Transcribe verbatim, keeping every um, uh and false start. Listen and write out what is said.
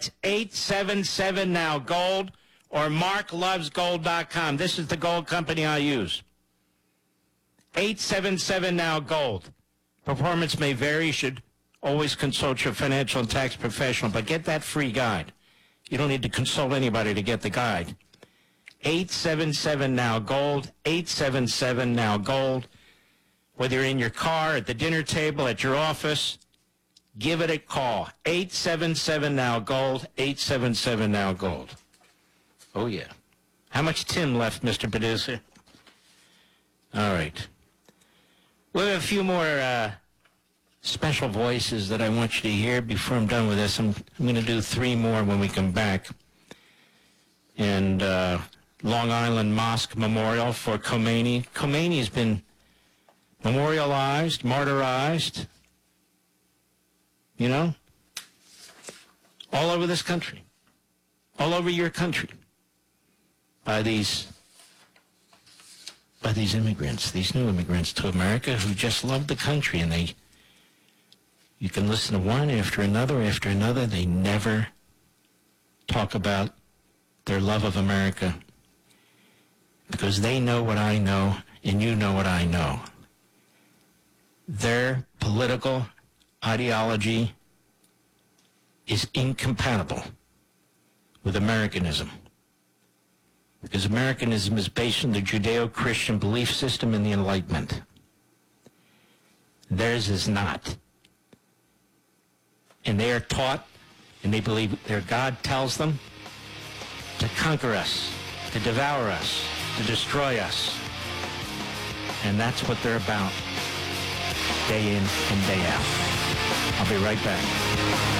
It's eight seven seven now gold or mark loves gold dot com. This is the gold company I use. eight seven seven now gold. Performance may vary. You should always consult your financial and tax professional, but get that free guide. You don't need to consult anybody to get the guide. eight seven seven now gold, eight seven seven now gold. Whether you're in your car, at the dinner table, at your office, give it a call. eight seven seven now gold, eight seven seven now gold. Oh, yeah. How much Tim left, Mister Producer? All right. We have a few more uh, special voices that I want you to hear before I'm done with this. I'm, I'm going to do three more when we come back. And uh, Long Island Mosque Memorial for Khomeini. Khomeini has been memorialized, martyrized, you know, all over this country, all over your country, by these by these immigrants, these new immigrants to America who just love the country, and they, you can listen to one after another after another, they never talk about their love of America because they know what I know and you know what I know. Their political ideology is incompatible with Americanism. Because Americanism is based on the Judeo-Christian belief system and the Enlightenment. Theirs is not. And they are taught, and they believe their God tells them to conquer us, to devour us, to destroy us. And that's what they're about, day in and day out. I'll be right back.